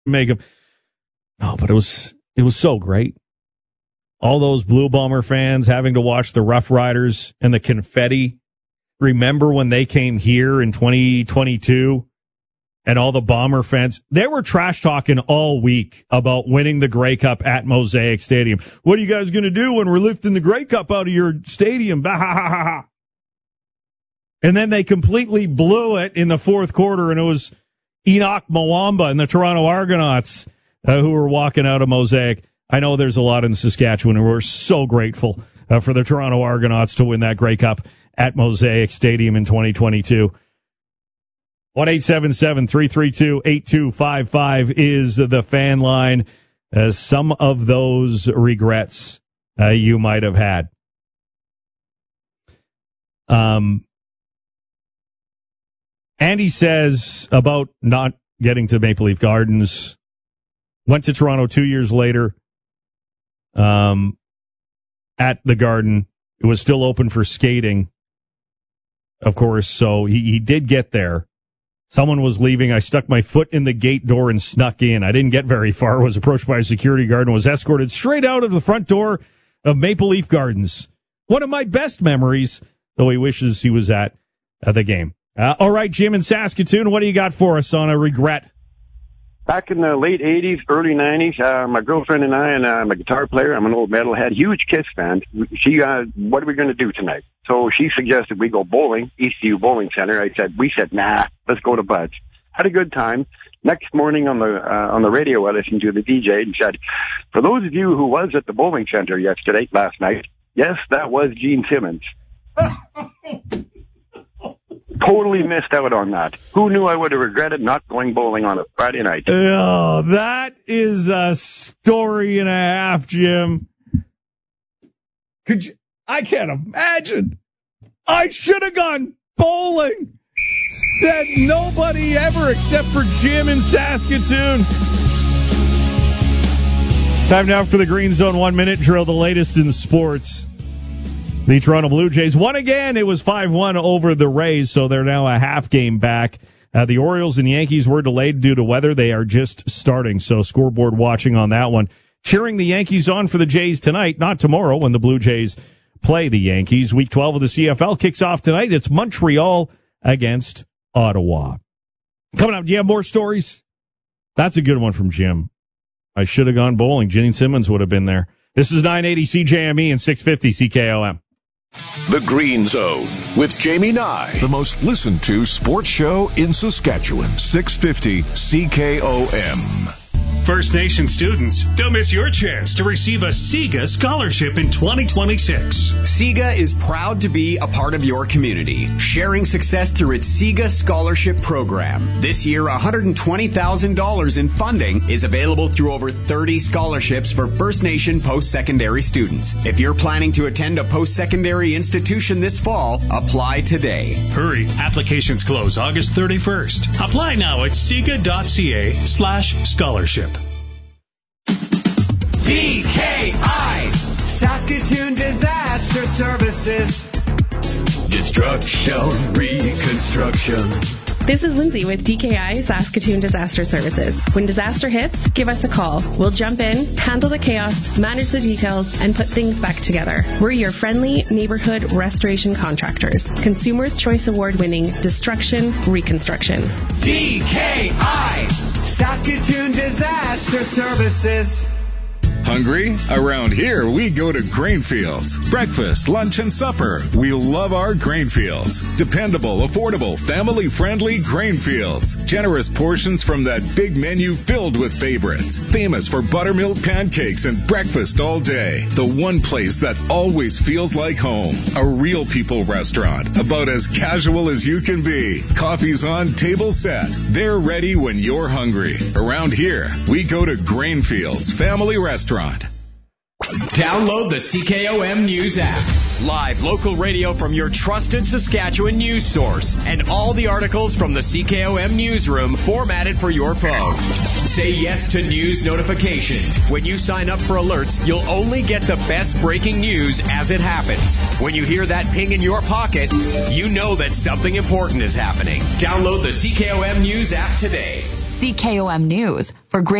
make them. No, but it was so great. All those Blue Bomber fans having to watch the Rough Riders and the confetti. Remember when they came here in 2022 and all the Bomber fans, they were trash talking all week about winning the Grey Cup at Mosaic Stadium. What are you guys going to do when we're lifting the Grey Cup out of your stadium? Bah, ha, ha, ha, ha. And then they completely blew it in the fourth quarter, and it was Enoch Mwamba and the Toronto Argonauts who were walking out of Mosaic. I know there's a lot in Saskatchewan, and we're so grateful for the Toronto Argonauts to win that Grey Cup at Mosaic Stadium in 2022. 1-877-332-8255 is the fan line. Some of those regrets you might have had. Andy says about not getting to Maple Leaf Gardens, went to Toronto 2 years later at the Garden. It was still open for skating, of course, so he did get there. Someone was leaving. I stuck my foot in the gate door and snuck in. I didn't get very far. Was approached by a security guard and was escorted straight out of the front door of Maple Leaf Gardens. One of my best memories, though he wishes he was at the game. All right, Jim in Saskatoon, what do you got for us on a regret? Back in the late 80s, early 90s, my girlfriend and I, and I'm a guitar player, I'm an old metalhead, huge Kiss fan. She, what are we going to do tonight? So she suggested we go bowling, Eastview Bowling Center. We said, nah, let's go to Bud's. Had a good time. Next morning on the radio, I listened to the DJ and said, for those of you who was at the bowling center last night, yes, that was Gene Simmons. Totally missed out on that. Who knew I would have regretted not going bowling on a Friday night? Oh, that is a story and a half, Jim. I can't imagine. I should have gone bowling. Said nobody ever except for Jim in Saskatoon. Time now for the Green Zone 1 minute drill, the latest in sports. The Toronto Blue Jays won again. It was 5-1 over the Rays, so they're now a half game back. The Orioles and Yankees were delayed due to weather. They are just starting, so scoreboard watching on that one. Cheering the Yankees on for the Jays tonight, not tomorrow when the Blue Jays play the Yankees. Week 12 of the CFL kicks off tonight. It's Montreal against Ottawa. Coming up, do you have more stories? That's a good one from Jim. I should have gone bowling. Gene Simmons would have been there. This is 980 CJME and 650 CKOM. The Green Zone with Jamie Nye, the most listened to sports show in Saskatchewan. 650 CKOM. First Nation students, don't miss your chance to receive a SIGA scholarship in 2026. SIGA is proud to be a part of your community, sharing success through its SIGA scholarship program. This year, $120,000 in funding is available through over 30 scholarships for First Nation post-secondary students. If you're planning to attend a post-secondary institution this fall, apply today. Hurry, applications close August 31st. Apply now at siga.ca/scholarship. DKI, Saskatoon Disaster Services. Destruction, reconstruction. This is Lindsay with DKI Saskatoon Disaster Services. When disaster hits, give us a call. We'll jump in, handle the chaos, manage the details, and put things back together. We're your friendly neighborhood restoration contractors. Consumers' Choice Award-winning Destruction Reconstruction. DKI, Saskatoon Disaster Services. Hungry? Around here, we go to Grainfields. Breakfast, lunch, and supper. We love our Grainfields. Dependable, affordable, family-friendly Grainfields. Generous portions from that big menu filled with favorites. Famous for buttermilk pancakes and breakfast all day. The one place that always feels like home. A real people restaurant. About as casual as you can be. Coffee's on, table set. They're ready when you're hungry. Around here, we go to Grainfields Family Restaurant. Download the CKOM News app. Live local radio from your trusted Saskatchewan news source. And all the articles from the CKOM newsroom formatted for your phone. Say yes to news notifications. When you sign up for alerts, you'll only get the best breaking news as it happens. When you hear that ping in your pocket, you know that something important is happening. Download the CKOM News app today. CKOM News for Grain